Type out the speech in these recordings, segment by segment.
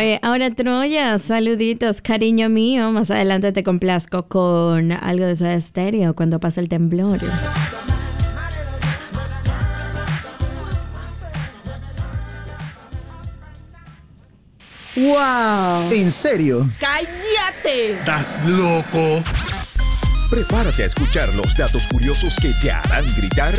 Oye, ahora Troya, saluditos, cariño mío. Más adelante te complazco con algo de Soda Stereo cuando pasa el temblor. ¡Wow! ¿En serio? ¡Cállate! ¿Estás loco? Prepárate a escuchar los datos curiosos que te harán gritar.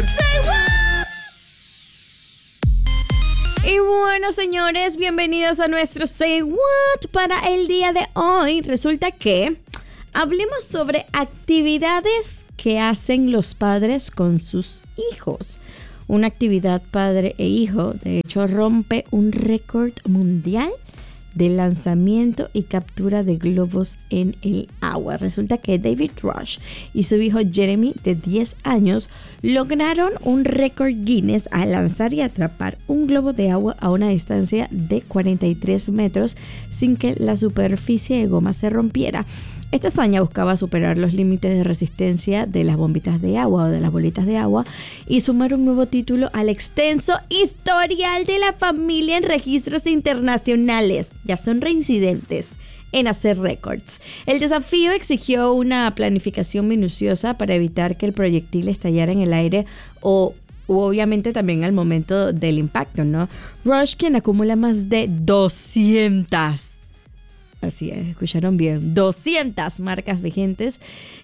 Y bueno, señores, bienvenidos a nuestro Say What para el día de hoy. Resulta que hablemos sobre actividades que hacen los padres con sus hijos. Una actividad padre e hijo, de hecho, rompe un récord mundial de lanzamiento y captura de globos en el agua. Resulta que David Rush y su hijo Jeremy, de 10 años, lograron un récord Guinness al lanzar y atrapar un globo de agua a una distancia de 43 metros sin que la superficie de goma se rompiera. Esta hazaña buscaba superar los límites de resistencia de las bombitas de agua o de las bolitas de agua y sumar un nuevo título al extenso historial de la familia en registros internacionales. Ya son reincidentes en hacer récords. El desafío exigió una planificación minuciosa para evitar que el proyectil estallara en el aire o obviamente también al momento del impacto, ¿no? Rush, quien acumula más de 200. Así es, escucharon bien. 200 marcas vigentes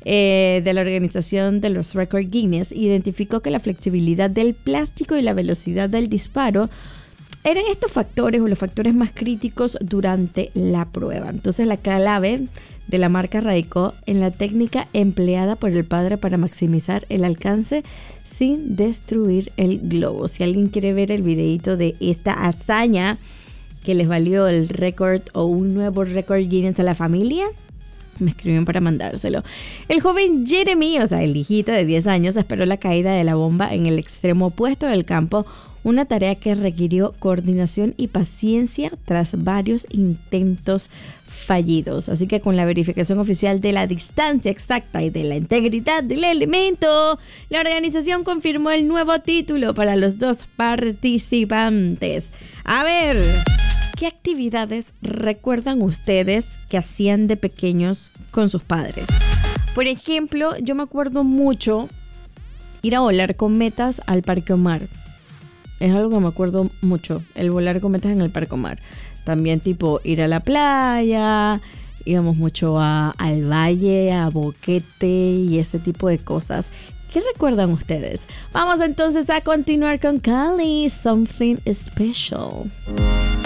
de la organización de los Record Guinness identificó que la flexibilidad del plástico y la velocidad del disparo eran estos factores o los factores más críticos durante la prueba. Entonces la clave de la marca radicó en la técnica empleada por el padre para maximizar el alcance sin destruir el globo. Si alguien quiere ver el videito de esta hazaña que les valió el récord o un nuevo récord Guinness a la familia, me escriben para mandárselo. El joven Jeremy, o sea, el hijito de 10 años, esperó la caída de la bomba en el extremo opuesto del campo, una tarea que requirió coordinación y paciencia tras varios intentos fallidos. Así que con la verificación oficial de la distancia exacta y de la integridad del elemento, la organización confirmó el nuevo título para los dos participantes. A ver, ¿qué actividades recuerdan ustedes que hacían de pequeños con sus padres? Por ejemplo, yo me acuerdo mucho ir a volar cometas al Parque Omar. Es algo que me acuerdo mucho, el volar cometas en el Parque Omar. También tipo ir a la playa, íbamos mucho al valle, a Boquete y ese tipo de cosas. ¿Qué recuerdan ustedes? Vamos entonces a continuar con Cali, Something Special.